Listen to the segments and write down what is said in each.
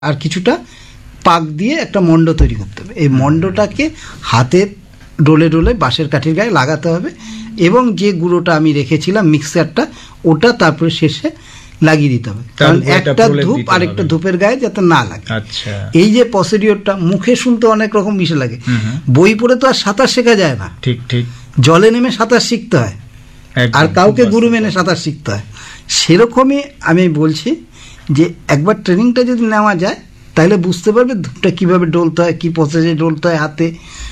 আর কিছুটা পাক দিয়ে একটা মণ্ড তৈরি করতে হবে। এই মণ্ডটাকে হাতে ডোলে ডোলে বাঁশের কাঠির গায়ে লাগাতে হবে এবং যে গুঁড়োটা আমি রেখেছিলাম মিক্সারটা, ওটা তারপরে শেষে লাগিয়ে দিতে হবে, কারণ একটা ধূপ আরেকটা ধূপের গায়ে যাতে না লাগে। এই যে প্রসিডিওরটা মুখে শুনতে অনেক রকম বিষয় লাগে, বই পড়ে তো আর সাঁতার শেখা যায় না। ঠিক ঠিক, জলে নেমে সাঁতার শিখতে হয় আর কাউকে গুরু মেনে সাঁতার শিখতে হয়। সেরকমই আমি বলছি যে একবার ট্রেনিংটা যদি নেওয়া যায় তাহলে বুঝতে পারবে ধূপটা কীভাবে ডলতে হয়, কী প্রসেসে ডলতে হয় হাতে।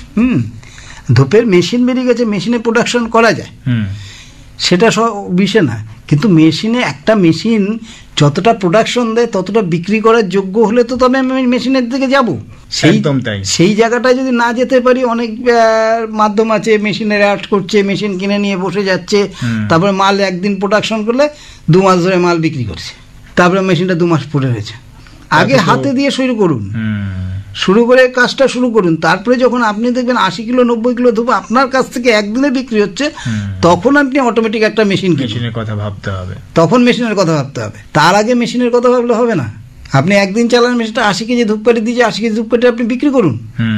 ধূপের মেশিন বেরিয়ে গেছে, মেশিনে প্রোডাকশন করা যায়, সেটা সব বিষয় না, কিন্তু মেশিনে একটা মেশিন যতটা প্রোডাকশন দেয় ততটা বিক্রি করার যোগ্য হলে তো তবে আমি মেশিনের দিকে যাব। সেই জায়গাটায় যদি না যেতে পারি, অনেক মাধ্যম আছে, মেশিনের অ্যাড করছে, মেশিন কিনে নিয়ে বসে যাচ্ছে, তারপরে মাল একদিন প্রোডাকশন করলে 2 মাস ধরে মাল বিক্রি করছে, তারপরে মেশিনটা 2 মাস পড়ে রয়েছে। আগে হাতে দিয়ে শুরু করুন, শুরু করে কাজটা শুরু করুন, তারপরে যখন আপনি দেখবেন 80 কিলো 90 কিলো ধূপ আপনার কাছ থেকে একদিনে বিক্রি হচ্ছে, তখন আপনি অটোমেটিক একটা মেশিনের কথা ভাবতে হবে, তখন মেশিনের কথা ভাবতে হবে। তার আগে মেশিনের কথা ভাবলে হবে না। আপনি একদিন চালান মেশিনটা, 80 কেজি ধূপকাঠি দিয়েছে, 80 কেজি ধূপকাঠি আপনি বিক্রি করুন।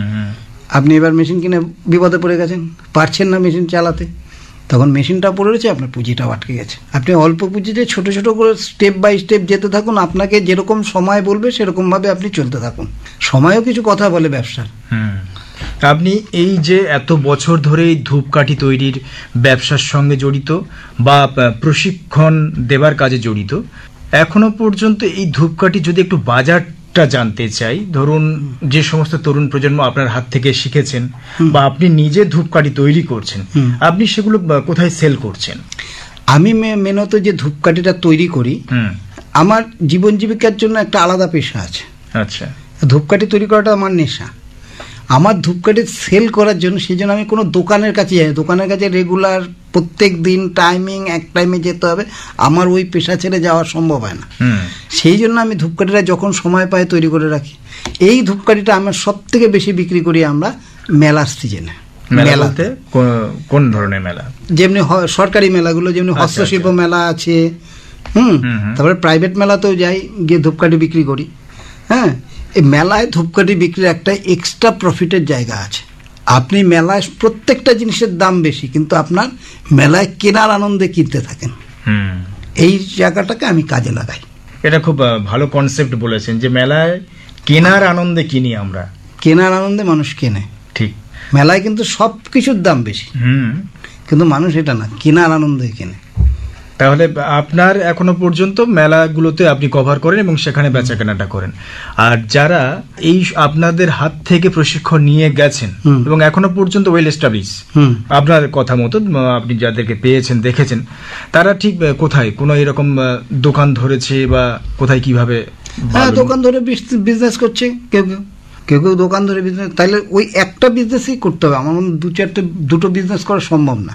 আপনি এবার মেশিন কিনে বিপদে পড়ে গেছেন, পারছেন না মেশিন চালাতে, তখন মেশিনটা পড়ে রয়েছে, আপনার পুঁজিটাও আটকে গেছে। আপনি অল্প পুঁজিতে ছোট ছোট করে স্টেপ বাই স্টেপ যেতে থাকুন, আপনাকে যেরকম সময় বলবে সেরকমভাবে আপনি চলতে থাকুন। সময়ও কিছু কথা বলে ব্যবসার। আপনি এই যে এত বছর ধরে ধূপকাঠি তৈরির ব্যবসার সঙ্গে জড়িত বা প্রশিক্ষণ দেবার কাজে জড়িত, এখনো পর্যন্ত এই ধূপকাঠি যদি একটু বাজারটা জানতে চাই, ধরুন যে সমস্ত তরুণ প্রজন্ম আপনার হাত থেকে শিখেছেন বা আপনি নিজে ধূপকাঠি তৈরি করছেন, আপনি সেগুলো কোথায় সেল করছেন? আমি মেনত যে ধূপকাঠিটা তৈরি করি, আমার জীবন জীবিকার জন্য একটা আলাদা পেশা আছে। আচ্ছা, ধূপকাঠি তৈরি করাটা আমার নেশা। আমার ধূপকাঠি সেল করার জন্য সেই জন্য আমি কোনো দোকানের কাছে যাই, দোকানের কাছে রেগুলার প্রত্যেক দিন টাইমিং এক টাইমে যেতে হবে, আমার ওই পেশা ছেড়ে যাওয়া সম্ভব হয় না। সেই জন্য আমি ধূপকাঠিটা যখন সময় পাই তৈরি করে রাখি। এই ধূপকাঠিটা আমার সব থেকে বেশি বিক্রি করি আমরা মেলার সিজনে। মেলাতে কোন ধরনের মেলা? যেমনি সরকারি মেলাগুলো, যেমনি হস্তশিল্প মেলা আছে, তারপরে প্রাইভেট মেলাতেও যাই, গিয়ে ধূপকাঠি বিক্রি করি। হ্যাঁ, এই মেলায় ধূপকাঠি বিক্রির একটা এক্সট্রা প্রফিটের জায়গা আছে। আপনি মেলায় প্রত্যেকটা জিনিসের দাম বেশি, কিন্তু আপনার মেলায় কেনার আনন্দে কিনতে থাকেন। এই জায়গাটাকে আমি কাজে লাগাই। এটা খুব ভালো কনসেপ্ট বলেছেন যে মেলায় কেনার আনন্দে কিনি আমরা, কেনার আনন্দে মানুষ কেনে। ঠিক, মেলায় কিন্তু সব কিছুর দাম বেশি, কিন্তু মানুষ এটা না, কেনার আনন্দে কেনে। তাহলে আপনার এখনো পর্যন্ত মেলাগুলোতে আপনি কভার করেন এবং সেখানে বেচা কেনাটা করেন। আর যারা এই আপনাদের হাত থেকে প্রশিক্ষণ নিয়ে গেছেন এবং এখনো পর্যন্ত ওয়েল এস্টাবলিশ, আপনার কথা মতো আপনি যাদেরকে পেয়েছেন দেখেছেন, তারা ঠিক কোথায় কোনো এরকম দোকান ধরেছে বা কোথায় কিভাবে? হ্যাঁ, দোকান ধরে বিজনেস করছে কেউ কেউ, কেউ কেউ দোকান ধরে বিজনেস। তাহলে ওই একটা বিজনেসই করতে হবে, আমার দুটো বিজনেস করা সম্ভব না।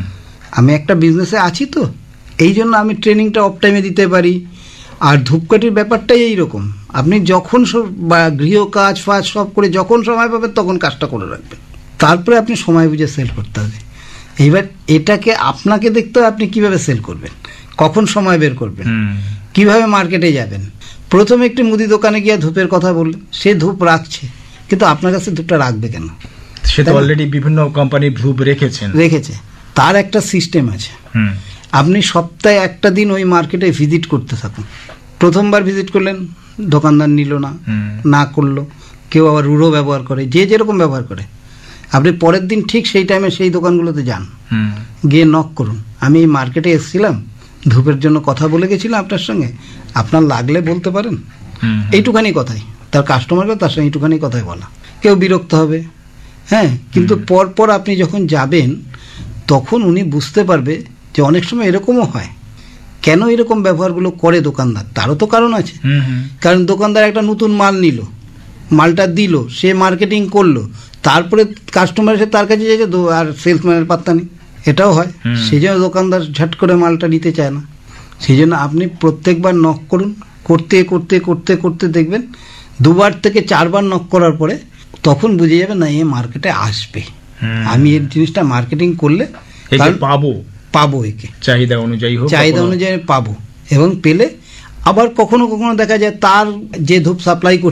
আমি একটা বিজনেসে আছি, তো এই জন্য আমি ট্রেনিংটা অফ টাইমে দিতে পারি। আর ধূপকাঠির ব্যাপারটাই এইরকম, আপনি যখন বা গৃহ কাজ ফাজ সব করে যখন সময় পাবেন তখন কাজটা করে রাখবেন, তারপরে আপনি সময় বুঝে সেল করতে হবে। এইবার এটাকে আপনাকে দেখতে হবে আপনি কিভাবে সেল করবেন, কখন সময় বের করবেন, কিভাবে মার্কেটে যাবেন। প্রথমে একটি মুদি দোকানে গিয়ে ধূপের কথা বললেন, সে ধূপ রাখছে, কিন্তু আপনার কাছে ধূপটা রাখবে কেন? সে তো অলরেডি বিভিন্ন কোম্পানির ধূপ রেখেছে, তার একটা সিস্টেম আছে। আপনি সপ্তাহে একটা দিন ওই মার্কেটে ভিজিট করতে থাকুন। প্রথমবার ভিজিট করলেন, দোকানদার নিল না, না করলো, কেউ আবার রুড়ো ব্যবহার করে, যে যেরকম ব্যবহার করে। আপনি পরের দিন ঠিক সেই টাইমে সেই দোকানগুলোতে যান, গিয়ে নক করুন, আমি এই মার্কেটে এসেছিলাম, ধূপের জন্য কথা বলে গেছিলাম আপনার সঙ্গে, আপনার লাগলে বলতে পারেন। এইটুখানি কথাই তার কাস্টমারকে তার সঙ্গে এইটুখানি কথাই বলা। কেউ বিরক্ত হবে, হ্যাঁ, কিন্তু পরপর আপনি যখন যাবেন তখন উনি বুঝতে পারবে যে অনেক সময় এরকমও হয়। কেন এরকম ব্যবহারগুলো করে দোকানদার, তারও তো কারণ আছে। কারণ দোকানদার একটা নতুন মাল নিল, মালটা দিল, সে মার্কেটিং করলো, তারপরে কাস্টমার এসে তার কাছে যাচ্ছে, আর সেলসম্যানের পাত্তা নেই, এটাও হয়। সেই জন্য দোকানদার ঝট করে মালটা নিতে চায় না। সেই জন্য আপনি প্রত্যেকবার নক করুন, করতে করতে করতে করতে দেখবেন 2বার থেকে 4বার নক করার পরে তখন বুঝে যাবে না, এ মার্কেটে আসবে, আমি এই জিনিসটা মার্কেটিং করলে পাবো, একে চাহিদা অনুযায়ী পাবো, এবং পেলে আবার কখনো কখনো দেখা যায় তার যে ধূপ সাপ্লাই